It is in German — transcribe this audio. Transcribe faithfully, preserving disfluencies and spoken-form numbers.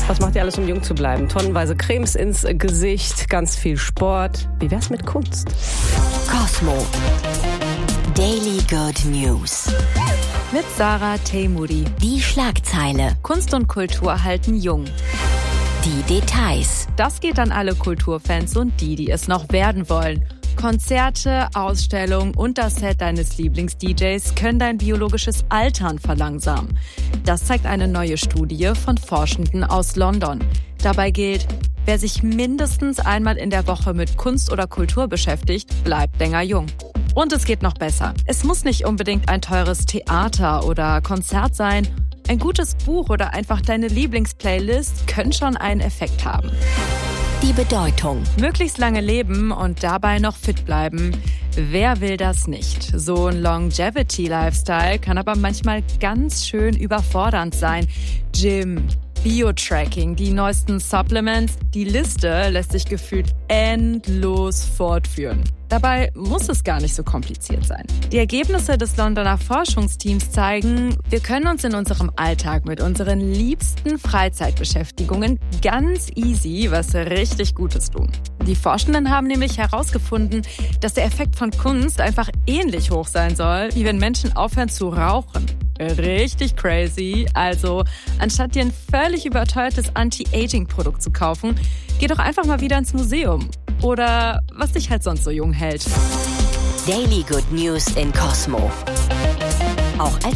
Was macht ihr alles, um jung zu bleiben? Tonnenweise Cremes ins Gesicht, ganz viel Sport. Wie wär's mit Kunst? Cosmo. Daily Good News. Mit Sarah Teimoudi. Die Schlagzeile. Kunst und Kultur halten jung. Die Details. Das geht an alle Kulturfans und die, die es noch werden wollen. Konzerte, Ausstellungen und das Set deines Lieblings-D Js können dein biologisches Altern verlangsamen. Das zeigt eine neue Studie von Forschenden aus London. Dabei gilt, wer sich mindestens einmal in der Woche mit Kunst oder Kultur beschäftigt, bleibt länger jung. Und es geht noch besser. Es muss nicht unbedingt ein teures Theater oder Konzert sein. Ein gutes Buch oder einfach deine Lieblingsplaylist können schon einen Effekt haben. Die Bedeutung. Möglichst lange leben und dabei noch fit bleiben. Wer will das nicht? So ein Longevity-Lifestyle kann aber manchmal ganz schön überfordernd sein. Gym, Bio-Tracking, die neuesten Supplements. Die Liste lässt sich gefühlt endlos fortführen. Dabei muss es gar nicht so kompliziert sein. Die Ergebnisse des Londoner Forschungsteams zeigen, wir können uns in unserem Alltag mit unseren liebsten Freizeitbeschäftigungen ganz easy was richtig Gutes tun. Die Forschenden haben nämlich herausgefunden, dass der Effekt von Kunst einfach ähnlich hoch sein soll, wie wenn Menschen aufhören zu rauchen. Richtig crazy. Also, anstatt dir ein völlig überteuertes Anti-Aging-Produkt zu kaufen, geh doch einfach mal wieder ins Museum. Oder was dich halt sonst so jung hält. Daily Good News in Cosmo. Auch als